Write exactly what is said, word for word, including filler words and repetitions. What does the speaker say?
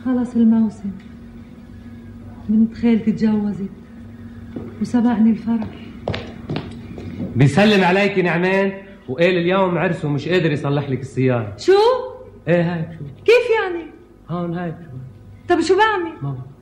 خلص الموسم، بنت خالتي تجوزت وسبقني الفرح. بيسلم عليك نعمان وقال اليوم عرسه مش قادر يصلح لك السيارة. شو؟ ايه هاي شو؟ كيف يعني؟ هون هاي شو؟ طب شو بعمل؟ ما